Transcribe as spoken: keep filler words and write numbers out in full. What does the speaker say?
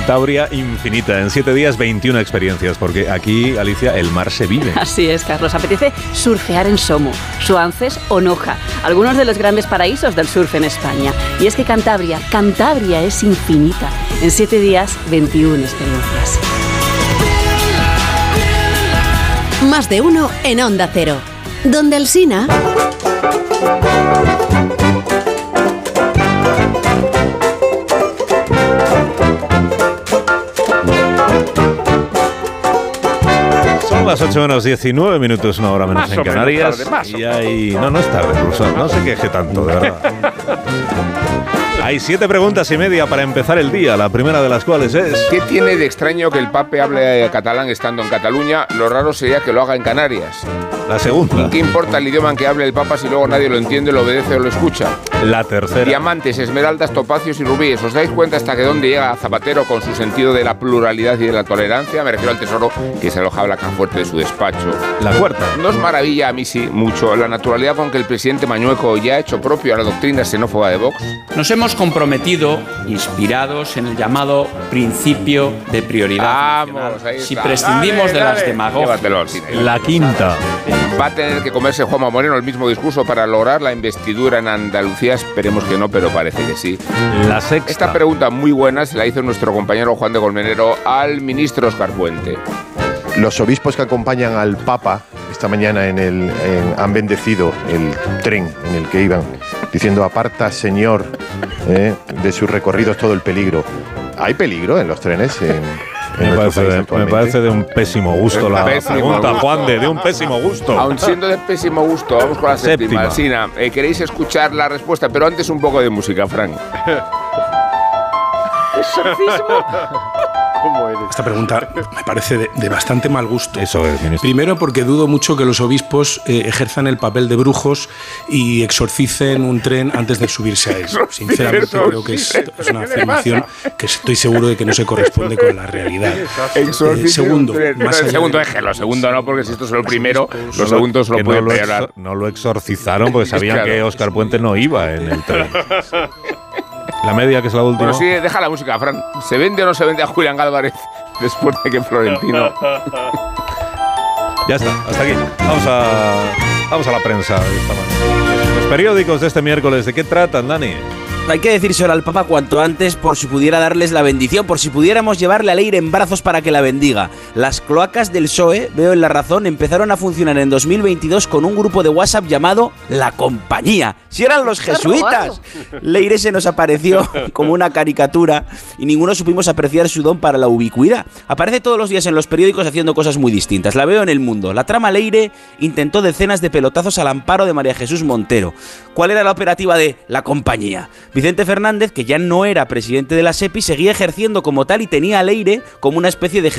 Cantabria infinita. En siete días, veintiuna experiencias, porque aquí, Alicia, el mar se vive. Así es, Carlos. Apetece surfear en Somo, Suances o Noja, algunos de los grandes paraísos del surf en España. Y es que Cantabria, Cantabria es infinita. En siete días, veintiuna experiencias. Más de uno en Onda Cero. Donde Alsina. Son las ocho menos diecinueve minutos, una hora menos Más en o menos Canarias. tarde, más o y hay... No, no es tarde, Ruso, no se queje tanto, de verdad. Hay siete preguntas y media para empezar el día, la primera de las cuales es... ¿Qué tiene de extraño que el Pape hable catalán estando en Cataluña? Lo raro sería que lo haga en Canarias. La segunda. ¿Qué importa el idioma en que hable el Papa si luego nadie lo entiende, lo obedece o lo escucha? La tercera. Diamantes, esmeraldas, topacios y rubíes. ¿Os dais cuenta hasta que dónde llega Zapatero con su sentido de la pluralidad y de la tolerancia? Me refiero al tesoro que se alojaba la caja fuerte de su despacho. La cuarta. No os maravilla, a mí sí, mucho, la naturalidad con que el presidente Mañueco ya ha hecho propio a la doctrina xenófoba de Vox. Nos hemos comprometido, inspirados en el llamado principio de prioridad Vamos, nacional, ahí está. si prescindimos Dale, de dale. las demagogias. Llévatelo al cine. La quinta. Va a tener que comerse Juanma Moreno el mismo discurso para lograr la investidura en Andalucía. Esperemos que no, pero parece que sí. La sexta. Esta pregunta muy buena se la hizo nuestro compañero Juan de Colmenero al ministro Óscar Puente. Los obispos que acompañan al Papa esta mañana en el, en- han bendecido el tren en el que iban, diciendo: aparta, Señor, eh, de sus recorridos todo el peligro. ¿Hay peligro en los trenes? En, en Me nuestro parece, país de, me actualmente? parece de un pésimo gusto la Pésimo pregunta, gusto. Juan de, de un pésimo gusto. Aun siendo de pésimo gusto, vamos con la Séptima. séptima. Sina, eh, queréis escuchar la respuesta, pero antes un poco de música, Frank. Esta pregunta me parece de, de bastante mal gusto. Eso es, ministro. Primero, porque dudo mucho que los obispos eh, ejerzan el papel de brujos y exorcicen un tren antes de subirse a él. Sinceramente, creo que es, es una afirmación que estoy seguro de que no se corresponde con la realidad. Eh, segundo, más el allá segundo de- déjelo, segundo no, porque si esto es lo primero, los segundos lo Que pueden no lo, empeorar. exor- no lo exorcizaron porque sabían Claro. que Óscar Puente no iba en el tren. La media, que es la última. Bueno, sí, deja la música, Fran. ¿Se vende o no se vende a Julián Álvarez después de que Florentino... Ya está, hasta aquí. Vamos a, vamos a la prensa de esta mañana. Los periódicos de este miércoles, ¿de qué tratan, Dani? Hay que decírselo al Papa cuanto antes por si pudiera darles la bendición, por si pudiéramos llevarle a Leire en brazos para que la bendiga. Las cloacas del P S O E, veo en La Razón, empezaron a funcionar en dos mil veintidós con un grupo de WhatsApp llamado La Compañía. ¡Si eran los jesuitas! Leire se nos apareció como una caricatura y ninguno supimos apreciar su don para la ubicuidad. Aparece todos los días en los periódicos haciendo cosas muy distintas. La veo en El Mundo. La trama Leire intentó decenas de pelotazos al amparo de María Jesús Montero. ¿Cuál era la operativa de La Compañía? Vicente Fernández, que ya no era presidente de la SEPI, seguía ejerciendo como tal y tenía a Leire como una especie de